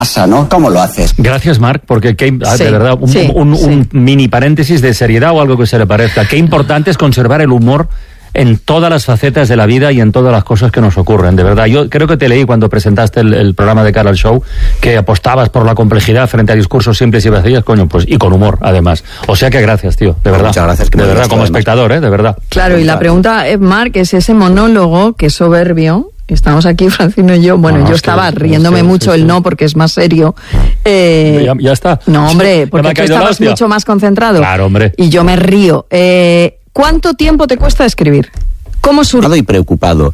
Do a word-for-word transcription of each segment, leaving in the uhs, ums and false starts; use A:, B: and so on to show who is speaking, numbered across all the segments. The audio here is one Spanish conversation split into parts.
A: ¿no? ¿Cómo lo haces?
B: Gracias, Marc, porque qué,
C: Sí,
B: de verdad, un,
C: sí,
B: un,
C: sí.
B: un mini paréntesis de seriedad o algo que se le parezca. Qué importante es conservar el humor en todas las facetas de la vida y en todas las cosas que nos ocurren, de verdad. Yo creo que te leí cuando presentaste el, el programa de cara al show, que apostabas por la complejidad frente a discursos simples y vacíos, coño, pues, y con humor, además. O sea que gracias, tío, de verdad.
A: Muchas gracias. Que
B: de
A: me
B: verdad,
A: gusta,
B: como
A: además.
B: espectador, ¿eh? De verdad.
C: Claro, y la pregunta, eh, Marc, es ese monólogo que es soberbio. Estamos aquí, Francino y yo. Bueno,
B: No,
C: yo
B: es
C: estaba
B: que-
C: riéndome
B: sí,
C: mucho,
B: sí,
C: el
B: sí.
C: no, porque es más serio. Eh,
B: Ya, ya está.
C: No, hombre,
B: Ya me
C: porque
B: ha
C: tú
B: caído la
C: estabas
B: hostia.
C: mucho más concentrado.
B: Claro, hombre.
C: Y yo me río. Eh, ¿Cuánto tiempo te cuesta escribir? ¿Cómo surge?
A: Y preocupado.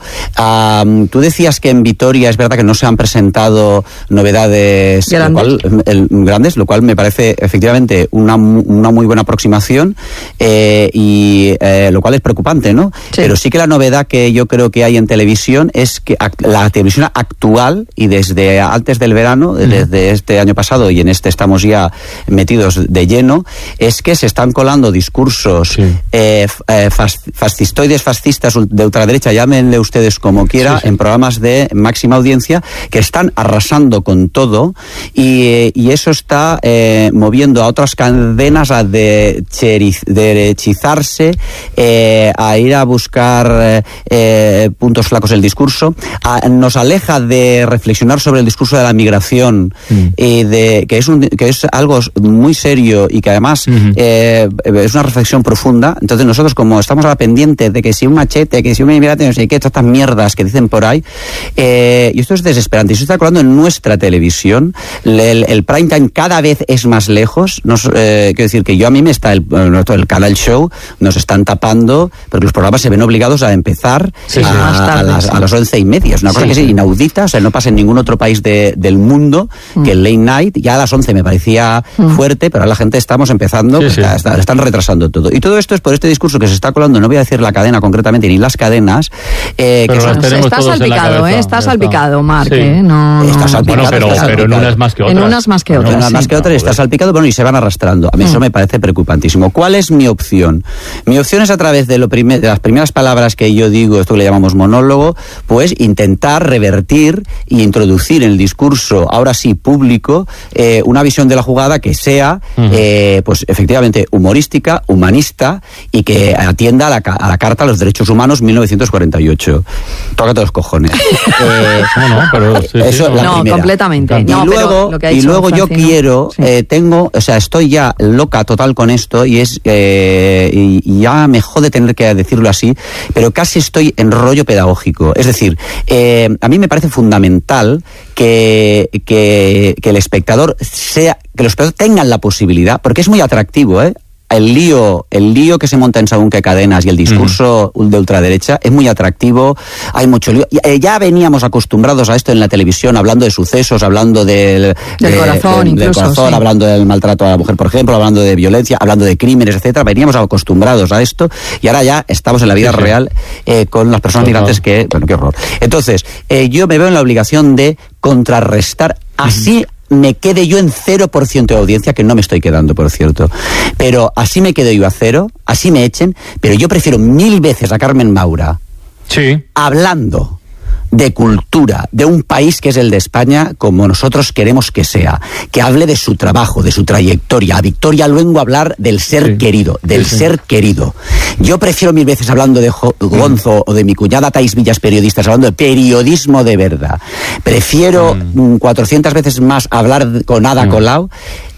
A: Um, tú decías que en Vitoria es verdad que no se han presentado novedades
C: Grandes.
A: Lo cual, el, grandes, lo cual me parece efectivamente una, una muy buena aproximación eh, y eh, lo cual es preocupante, ¿no?
C: Sí.
A: Pero sí que la novedad que yo creo que hay en televisión es que act- la televisión actual y desde antes del verano,
B: Mm.
A: desde este año pasado y en este estamos ya metidos de lleno, es que se están colando discursos
B: Sí.
A: eh, f- eh, fas- fascistoides, fascistas de ultraderecha, llámenle ustedes como quiera,
B: Sí, sí.
A: en programas de máxima audiencia que están arrasando con todo y, eh, y eso está eh, moviendo a otras cadenas a decheriz- derechizarse, eh, a ir a buscar eh, eh, puntos flacos del discurso, a- nos aleja de reflexionar sobre el discurso de la migración
B: Mm.
A: y de que es un, que es algo muy serio y que además
B: Ujú.
A: eh, es una reflexión profunda. Entonces nosotros, como estamos a la pendiente de que si un machete, que si un inmigrante, no sé qué, todas estas mierdas que dicen por ahí, eh, y esto es desesperante. Y eso está colando en nuestra televisión. El, el prime time cada vez es más lejos. Nos, eh, quiero decir que yo a mí me está el, el canal show, nos están tapando, porque los programas se ven obligados a empezar
B: Sí,
A: a,
B: sí.
C: Más tarde,
A: a las,
C: sí.
A: a las once y media. Es una cosa
C: Sí.
A: que es inaudita, o sea, no pasa en ningún otro país de, del mundo que el late night, ya a las once me parecía fuerte, pero ahora la gente estamos empezando,
B: Sí,
A: pues,
B: sí.
A: está- está- están retrasando todo. Y todo esto es por este discurso que se está colando, no voy a decir la cadena concretamente, ni las cadenas, eh,
B: Pero
A: que
B: las
A: son-
B: tenemos
C: Está
B: todos en la
C: salpicado,
B: cabeza,
C: ¿eh? Está
B: ya está.
C: salpicado, Marc,
B: Sí.
C: ¿eh? No, no.
A: Está salpicado.
B: Bueno, pero,
A: está
B: pero en
A: salpicado.
B: unas más que
C: En
B: otras.
C: unas más que
B: Bueno,
C: otras,
A: Unas
C: sí.
A: más que otras, está salpicado, bueno, y se van arrastrando. A mí eso me parece preocupantísimo. ¿Cuál es mi opción? Mi opción es, a través de, lo primer- de las primeras palabras que yo digo, esto que le llamamos monólogo, pues intentar revertir y introducir en el discurso, ahora sí público, eh, una visión de la jugada que sea,
B: Ujú.
A: eh, pues efectivamente humorística, humanista y que atienda a la, ca- a la Carta de los Derechos Humanos mil novecientos cuarenta y ocho. Tócate los cojones. Eh,
B: No, no, pero sí, sí,
A: Eso,
B: no.
A: la
C: No,
A: primera.
C: completamente.
A: Y
C: No, pero
A: luego,
C: lo que ha
A: y
C: dicho
A: luego yo
C: Francino,
A: quiero,
C: sí.
A: eh, tengo, o sea, estoy ya loca total con esto y es, eh, y, y ya me jode tener que decirlo así, pero casi estoy en rollo pedagógico. Es decir, eh, a mí me parece fundamental que, que, que el espectador sea, que los espectadores tengan la posibilidad, porque es muy atractivo, ¿eh? El lío, el lío que se monta en según qué cadenas y el discurso de ultraderecha es muy atractivo, hay mucho lío. Y, eh, Ya veníamos acostumbrados a esto en la televisión, hablando de sucesos, hablando del,
C: Del
A: de-
C: corazón,
A: del- del
C: incluso,
A: corazón,
C: sí.
A: hablando del maltrato a la mujer, por ejemplo, hablando de violencia, hablando de crímenes, etcétera. Veníamos acostumbrados a esto y ahora ya estamos en la vida
B: Sí, sí.
A: real eh, con las personas
B: Total.
A: migrantes que, bueno, qué horror. Entonces, eh, yo me veo en la obligación de contrarrestar así. Me quede yo en cero por ciento de audiencia, que no me estoy quedando, por cierto. Pero así me quedo yo a cero, así me echen, pero yo prefiero mil veces a Carmen Maura
B: Sí.
A: hablando de cultura, de un país que es el de España, como nosotros queremos que sea, que hable de su trabajo, de su trayectoria. A Victoria Luengo hablar del ser
B: Sí.
A: querido, del
B: Sí, sí.
A: ser querido. Yo prefiero mil veces, hablando de Jo- Gonzo o de mi cuñada Thais Villas, periodistas, hablando de periodismo de verdad. Prefiero mm, cuatrocientas veces más hablar con Ada
B: Mm.
A: Colau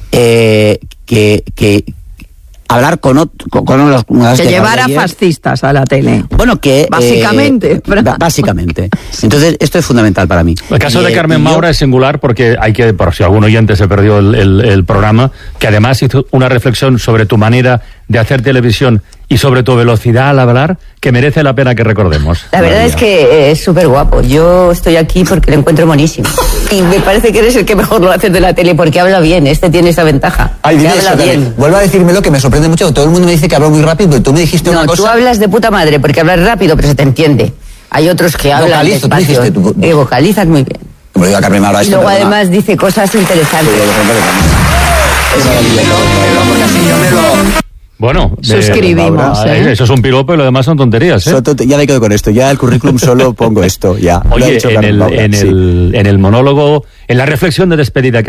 A: eh, que... que hablar con, ot- con, con los con las
C: Que
A: que
C: llevara
A: ayer.
C: fascistas a la tele.
A: Bueno, que...
C: Básicamente,
A: eh,
C: Fran.
A: ba- básicamente. Entonces, esto es fundamental para mí.
B: El caso
A: Y,
B: de
A: eh,
B: Carmen
A: y yo-
B: Maura es singular porque hay que, por si algún oyente se perdió el, el- el programa, que además hizo una reflexión sobre tu manera de hacer televisión y sobre tu velocidad al hablar, que merece la pena que recordemos.
D: La verdad
B: María.
D: es que eh, es súper guapo. Yo estoy aquí porque lo encuentro monísimo. Y me parece que eres el que mejor lo hace de la tele porque habla bien. Este tiene esa ventaja.
E: Ay,
D: que
E: dile
D: habla
E: eso, Carmen.
D: bien.
E: Vuelve a decírmelo, que me sorprende mucho. Todo el mundo me dice que hablo muy rápido, pero tú me dijiste
D: No,
E: una
D: tú
E: cosa.
D: hablas de puta madre porque hablas rápido, pero se te entiende. Hay otros que hablan
E: Vocalizo, tú
D: despacio.
E: dijiste tú.
D: Eh, vocalizas muy bien.
E: Como diga Carmen Maura,
D: Y
E: esto,
D: luego
E: perdona.
D: además dice cosas interesantes.
E: Es maravilloso.
B: Bueno,
C: suscribimos.
B: Eh,
C: ¿eh?
B: Eso es un piropo y lo demás son tonterías. ¿eh?
A: Son tonte- ya me quedo con esto. Ya el currículum solo pongo esto. Ya. Lo ha
B: Oye,
A: dicho
B: en
A: Carmen
B: el,
A: Maura,
B: en,
A: sí.
B: el, en el monólogo, en la reflexión de despedida que